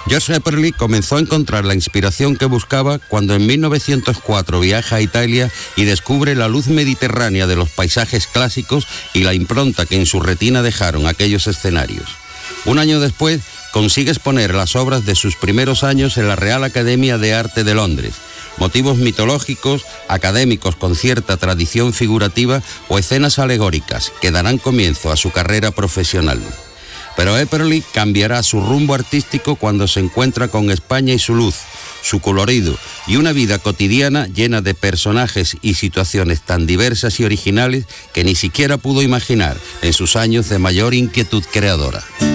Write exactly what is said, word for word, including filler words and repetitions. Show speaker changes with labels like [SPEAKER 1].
[SPEAKER 1] Josh Epperly comenzó a encontrar la inspiración que buscaba cuando en mil novecientos cuatro viaja a Italia y descubre la luz mediterránea de los paisajes clásicos y la impronta que en su retina dejaron aquellos escenarios. Un año después consigue exponer las obras de sus primeros años en la Real Academia de Arte de Londres. Motivos mitológicos, académicos con cierta tradición figurativa o escenas alegóricas que darán comienzo a su carrera profesional. Pero Epperly cambiará su rumbo artístico cuando se encuentra con España y su luz, su colorido y una vida cotidiana llena de personajes y situaciones tan diversas y originales que ni siquiera pudo imaginar en sus años de mayor inquietud creadora.